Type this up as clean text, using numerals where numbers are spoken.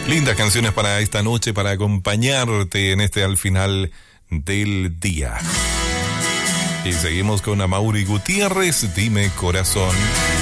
Lindas canciones para esta noche, para acompañarte en este al final del día. Y seguimos con Amaury Gutiérrez, Dime Corazón.